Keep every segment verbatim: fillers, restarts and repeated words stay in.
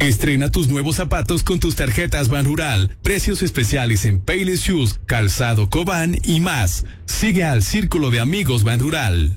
Estrena tus nuevos zapatos con tus tarjetas Banrural. Precios especiales en Payless Shoes, Calzado Cobán y más. Sigue al Círculo de Amigos Banrural.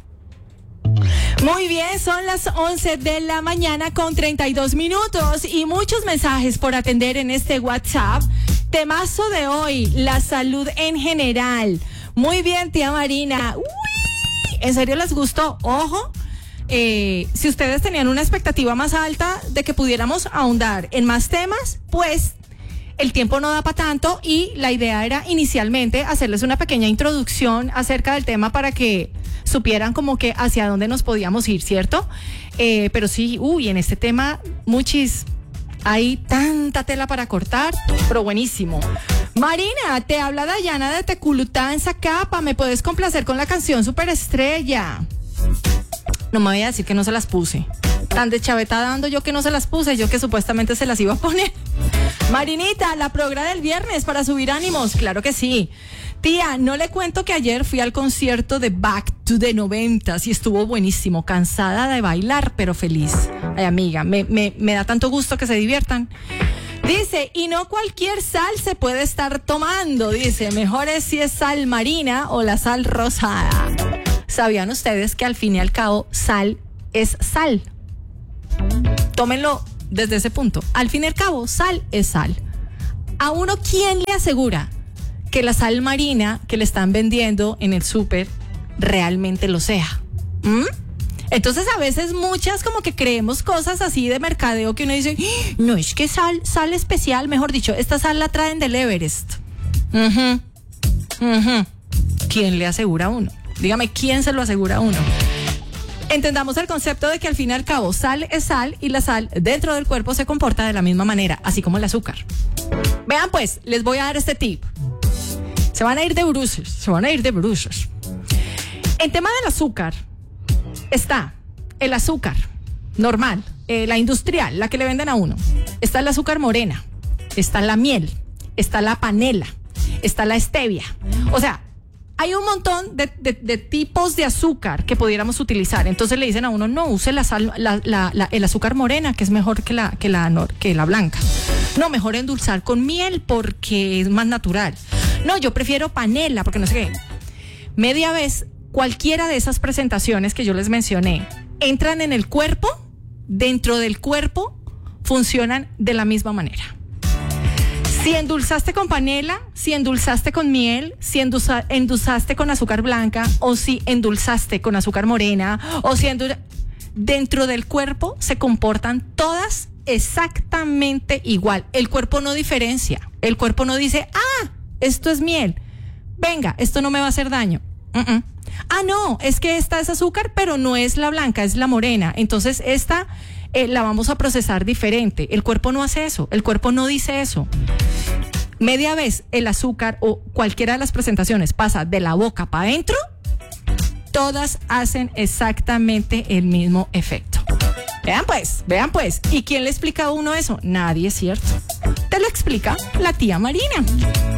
Muy bien, son las once de la mañana con treinta y dos minutos y muchos mensajes por atender en este WhatsApp. Temazo de hoy, la salud en general. Muy bien, tía Marina. Uy, ¿en serio les gustó? Ojo. Eh, si ustedes tenían una expectativa más alta de que pudiéramos ahondar en más temas, pues el tiempo no da para tanto y la idea era inicialmente hacerles una pequeña introducción acerca del tema para que supieran como que hacia dónde nos podíamos ir, ¿cierto? Eh, pero sí, uy, en este tema, muchis, hay tanta tela para cortar, pero buenísimo. Marina, te habla Dayana de Teculutá en Zacapa, ¿me puedes complacer con la canción Superestrella? No me voy a decir que no se las puse. Tan de chaveta dando yo que no se las puse, yo que supuestamente se las iba a poner. Marinita, la progra del viernes para subir ánimos, claro que sí. Tía, no le cuento que ayer fui al concierto de Back to the noventas y estuvo buenísimo, cansada de bailar, pero feliz. Ay, amiga, me, me, me da tanto gusto que se diviertan. Dice, y no cualquier sal se puede estar tomando, dice, mejor es si es sal marina o la sal rosada. ¿Sabían ustedes que al fin y al cabo sal es sal? Tómenlo desde ese punto. Al fin y al cabo, sal es sal. ¿A uno quién le asegura que la sal marina que le están vendiendo en el súper realmente lo sea? ¿Mm? Entonces a veces muchas como que creemos cosas así de mercadeo que uno dice, no, es que sal, sal especial, mejor dicho, esta sal la traen del Everest. Uh-huh. Uh-huh. ¿Quién le asegura a uno? Dígame, ¿quién se lo asegura a uno? Entendamos el concepto de que al fin y al cabo sal es sal y la sal dentro del cuerpo se comporta de la misma manera, así como el azúcar. Vean pues, les voy a dar este tip. Se van a ir de bruces, se van a ir de bruces. En tema del azúcar, está el azúcar normal, eh, la industrial, la que le venden a uno. Está el azúcar morena, está la miel, está la panela, está la stevia. O sea, hay un montón de, de, de tipos de azúcar que pudiéramos utilizar. Entonces le dicen a uno, no, use la sal, la, la, la, el azúcar morena, que es mejor que la, que, la, que la blanca. No, mejor endulzar con miel porque es más natural. No, yo prefiero panela porque no sé qué. Media vez, cualquiera de esas presentaciones que yo les mencioné, entran en el cuerpo, dentro del cuerpo, funcionan de la misma manera. Si endulzaste con panela, si endulzaste con miel, si endulza, endulzaste con azúcar blanca o si endulzaste con azúcar morena o si endul... dentro del cuerpo se comportan todas exactamente igual. El cuerpo no diferencia. El cuerpo no dice, ah, esto es miel. Venga, esto no me va a hacer daño. Uh-uh. Ah, no, es que esta es azúcar, pero no es la blanca, es la morena. Entonces esta eh, la vamos a procesar diferente. El cuerpo no hace eso, el cuerpo no dice eso. Media vez el azúcar o cualquiera de las presentaciones pasa de la boca para adentro, todas hacen exactamente el mismo efecto. Vean pues, vean pues. ¿Y quién le explica a uno eso? Nadie, ¿cierto? Te lo explica la tía Marina.